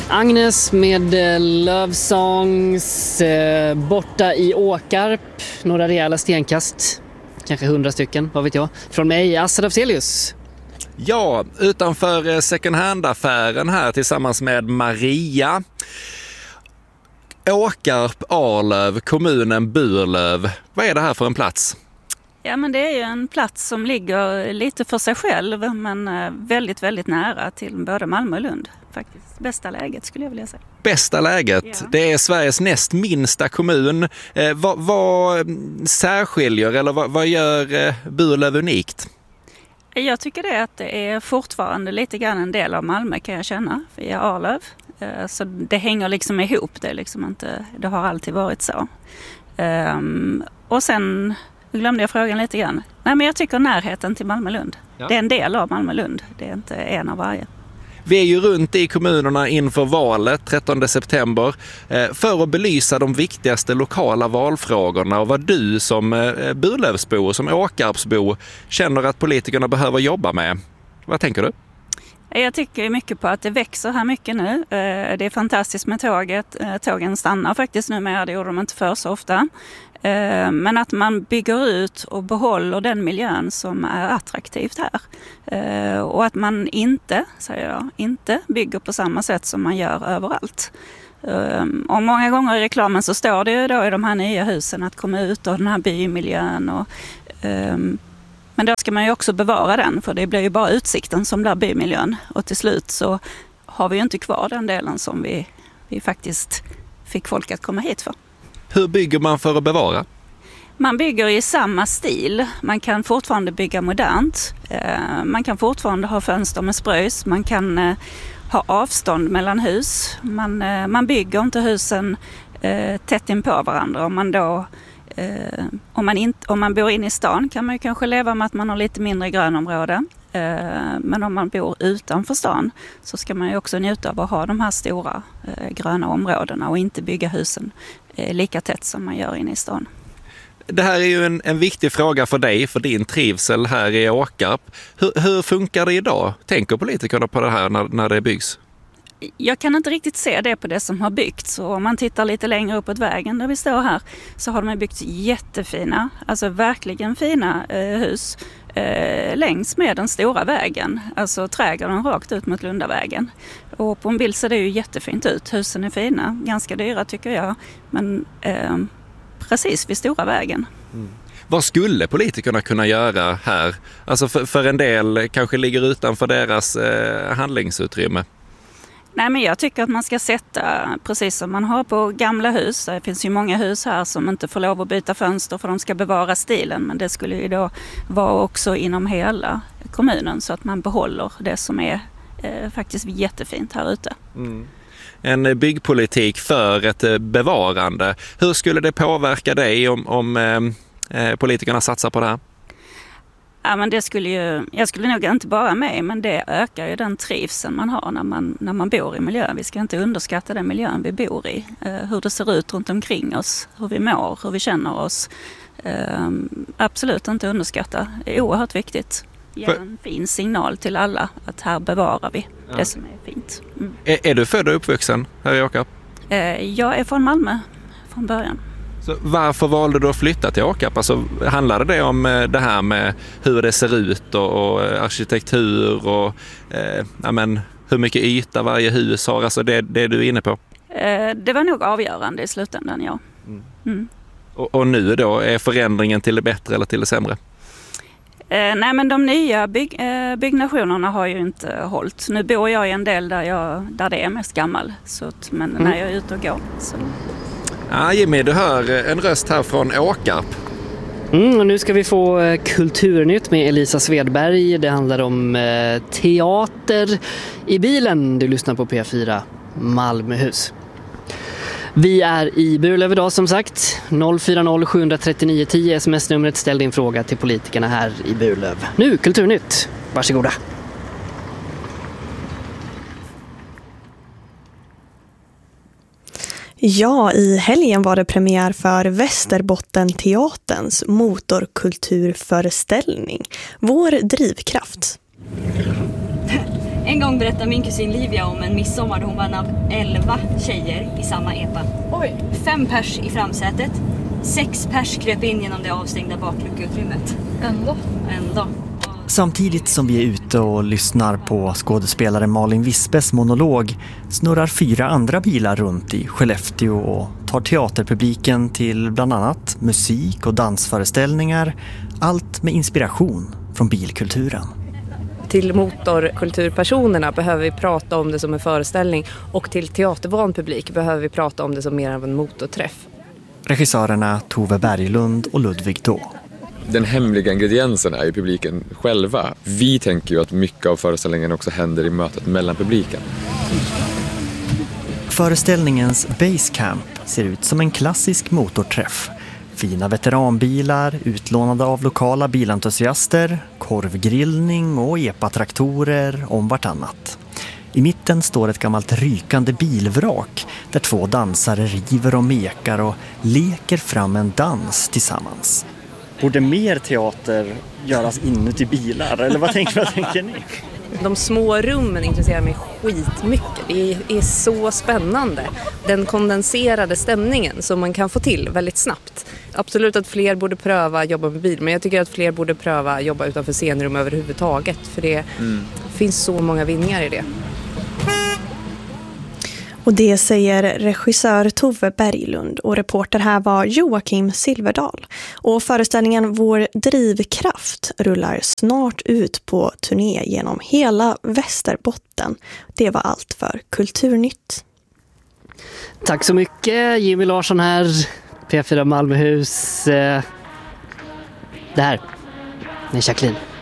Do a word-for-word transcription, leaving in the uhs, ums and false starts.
Agnes med eh, Love Songs eh, borta i Åkarp. Några rejäla stenkast. Kanske hundra stycken, vad vet jag. Från mig, Assad Afzelius. Ja, utanför second hand-affären här tillsammans med Maria. Åkarp, Arlöv, kommunen Burlöv. Vad är det här för en plats? Ja, men det är ju en plats som ligger lite för sig själv, men väldigt, väldigt nära till både Malmö och Lund. Faktiskt bästa läget skulle jag vilja säga. Bästa läget? Ja. Det är Sveriges näst minsta kommun. Eh, vad, vad särskiljer eller vad, vad gör eh, Burlöv unikt? Jag tycker det att det är fortfarande lite grann en del av Malmö, kan jag känna, via Arlöv. Eh, så det hänger liksom ihop, det, liksom inte, det har alltid varit så. Eh, och sen glömde jag frågan lite grann. Nej, men jag tycker närheten till Malmö-Lund. Ja. Det är en del av Malmö-Lund, det är inte en av varje. Vi är ju runt i kommunerna inför valet trettonde september för att belysa de viktigaste lokala valfrågorna och vad du som Burlövsbo och som Åkarpsbo känner att politikerna behöver jobba med. Vad tänker du? Jag tycker mycket på att det växer här mycket nu. Det är fantastiskt med tåget. Tågen stannar faktiskt nu mer, det gjorde de inte för så ofta. Men att man bygger ut och behåller den miljön som är attraktivt här. Och att man inte, säger jag, inte bygger på samma sätt som man gör överallt. Och många gånger i reklamen så står det ju då i de här nya husen att komma ut och den här bymiljön. Och, men då ska man ju också bevara den, för det blir ju bara utsikten som blir bymiljön. Och till slut så har vi ju inte kvar den delen som vi, vi faktiskt fick folk att komma hit för. Hur bygger man för att bevara? Man bygger i samma stil. Man kan fortfarande bygga modernt. Man kan fortfarande ha fönster med spröjs. Man kan ha avstånd mellan hus. Man, man bygger inte husen tätt in på varandra. Om man, då, om, man inte, om man bor inne i stan kan man ju kanske leva med att man har lite mindre grönområden. Men om man bor utanför stan så ska man ju också njuta av att ha de här stora gröna områdena och inte bygga husen lika tätt som man gör inne i stan. Det här är ju en, en viktig fråga för dig, för din trivsel här i Åkarp. Hur, hur funkar det idag? Tänker politikerna på det här när, när det byggs? Jag kan inte riktigt se det på det som har byggts. Så om man tittar lite längre uppåt vägen där vi står här så har de byggt jättefina, alltså verkligen fina eh, hus eh, längs med den stora vägen. Alltså trädgården rakt ut mot Lundavägen. Och på en bild ser det ju jättefint ut. Husen är fina, ganska dyra tycker jag. Men eh, precis vid stora vägen. Mm. Vad skulle politikerna kunna göra här? Alltså för, för en del kanske ligger utanför deras eh, handlingsutrymme. Nej, men jag tycker att man ska sätta, precis som man har på gamla hus. Det finns ju många hus här som inte får lov att byta fönster för de ska bevara stilen. Men det skulle ju då vara också inom hela kommunen så att man behåller det som är eh, faktiskt jättefint här ute. Mm. En byggpolitik för ett bevarande. Hur skulle det påverka dig om, om eh, politikerna satsar på det här? Ja, men det skulle ju, jag skulle nog inte bara med, men det ökar ju den trivseln man har när man, när man bor i miljön. Vi ska inte underskatta den miljön vi bor i. Eh, hur det ser ut runt omkring oss, hur vi mår, hur vi känner oss. Eh, absolut inte underskatta. Det är oerhört viktigt. Ge en fin signal till alla att här bevarar vi ja. det som är fint. Mm. Är, är du född och uppvuxen här i Åkarp? Eh, jag är från Malmö från början. Så varför valde du att flytta till Åkarp? Alltså, handlade det om det här med hur det ser ut och, och arkitektur och eh, ja, men, hur mycket yta varje hus har? Alltså det, det du är inne på? Eh, det var nog avgörande i slutändan, ja. Mm. Mm. Och, och nu då, är förändringen till det bättre eller till det sämre? Eh, nej, men de nya bygg, eh, byggnationerna har ju inte hållit. Nu bor jag i en del där, jag, där det är mest gammal. Så att, men mm. när jag är ute och går så... Ja, Jimmy, du hör en röst här från Åkarp. Mm, och nu ska vi få Kulturnytt med Elisa Svedberg. Det handlar om eh, teater i bilen. Du lyssnar på P fyra Malmöhus. Vi är i Burlöv idag som sagt. noll fyra noll sju tre nio ett noll sms-numret. Ställ din fråga till politikerna här i Burlöv. Nu Kulturnytt. Varsågoda. Ja, i helgen var det premiär för Västerbottenteaterns motorkulturföreställning. Vår drivkraft. En gång berättade min kusin Livia om en midsommar då hon var en av elva tjejer i samma epa. Oj. Fem pers i framsätet. Sex pers kröp in genom det avstängda bakluckeutrymmet. Ändå. Ändå. Samtidigt som vi är ute och lyssnar på skådespelare Malin Wispes monolog snurrar fyra andra bilar runt i Skellefteå och tar teaterpubliken till bland annat musik- och dansföreställningar. Allt med inspiration från bilkulturen. Till motorkulturpersonerna behöver vi prata om det som en föreställning och till teatervan publik behöver vi prata om det som mer av en motorträff. Regissörerna Tove Berglund och Ludvig Då. Den hemliga ingrediensen är ju publiken själva. Vi tänker ju att mycket av föreställningen också händer i mötet mellan publiken. Föreställningens Basecamp ser ut som en klassisk motorträff. Fina veteranbilar, utlånade av lokala bilentusiaster, korvgrillning och epatraktorer om vartannat. I mitten står ett gammalt rykande bilvrak där två dansare river och mekar och leker fram en dans tillsammans. Borde mer teater göras inuti bilar? Eller vad tänker, vad tänker ni? De små rummen intresserar mig skitmycket. Det är så spännande. Den kondenserade stämningen som man kan få till väldigt snabbt. Absolut att fler borde pröva jobba med bil, men jag tycker att fler borde pröva jobba utanför scenrum överhuvudtaget. För det mm. finns så många vinningar i det. Och det säger regissör Tove Berglund och reporter här var Joakim Silverdal. Och föreställningen Vår drivkraft rullar snart ut på turné genom hela Västerbotten. Det var allt för Kulturnytt. Tack så mycket, Jimmy Larsson här, P fyra Malmöhus. Det här är Jacqueline.